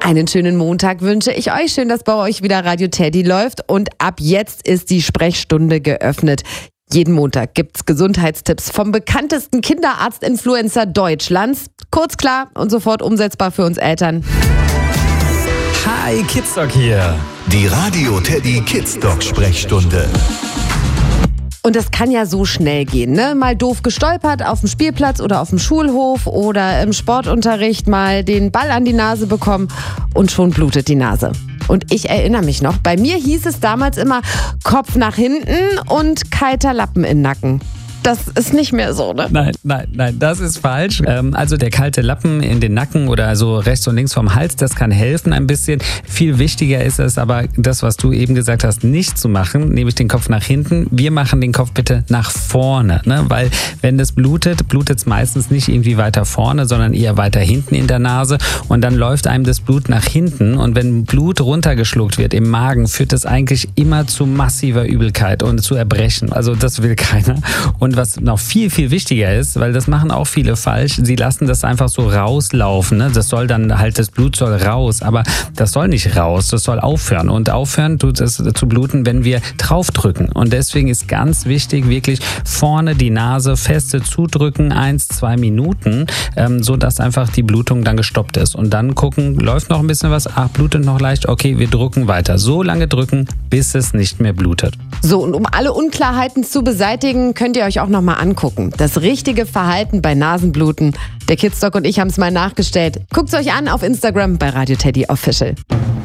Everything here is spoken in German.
Einen schönen Montag wünsche ich euch. Schön, dass bei euch wieder Radio Teddy läuft. Und ab jetzt ist die Sprechstunde geöffnet. Jeden Montag gibt's Gesundheitstipps vom bekanntesten Kinderarzt-Influencer Deutschlands. Kurz, klar und sofort umsetzbar für uns Eltern. Hi, Kidsdoc hier. Die Radio Teddy Kidsdoc Sprechstunde. Und das kann ja so schnell gehen, ne? Mal doof gestolpert auf dem Spielplatz oder auf dem Schulhof oder im Sportunterricht mal den Ball an die Nase bekommen und schon blutet die Nase. Und ich erinnere mich noch, bei mir hieß es damals immer Kopf nach hinten und kalter Lappen im Nacken. Das ist nicht mehr so, ne? Nein, das ist falsch. Also der kalte Lappen in den Nacken oder so rechts und links vom Hals, das kann helfen ein bisschen. Viel wichtiger ist es aber, das, was du eben gesagt hast, nicht zu machen, nämlich den Kopf nach hinten. Wir machen den Kopf bitte nach vorne, ne? Weil wenn das blutet es meistens nicht irgendwie weiter vorne, sondern eher weiter hinten in der Nase und dann läuft einem das Blut nach hinten und wenn Blut runtergeschluckt wird im Magen, führt das eigentlich immer zu massiver Übelkeit und zu Erbrechen. Also das will keiner. Und was noch viel, viel wichtiger ist, weil das machen auch viele falsch, sie lassen das einfach so rauslaufen. Ne? Das soll dann halt, das Blut soll raus, aber das soll nicht raus, das soll aufhören. Und aufhören tut es zu bluten, wenn wir draufdrücken. Und deswegen ist ganz wichtig, wirklich vorne die Nase feste zudrücken, 1-2 Minuten, sodass einfach die Blutung dann gestoppt ist. Und dann gucken, läuft noch ein bisschen was, blutet noch leicht, okay, wir drücken weiter. So lange drücken, bis es nicht mehr blutet. So, und um alle Unklarheiten zu beseitigen, könnt ihr euch auch nochmal angucken. Das richtige Verhalten bei Nasenbluten. Der Kidsdoc und ich haben es mal nachgestellt. Guckt es euch an auf Instagram bei Radio Teddy Official.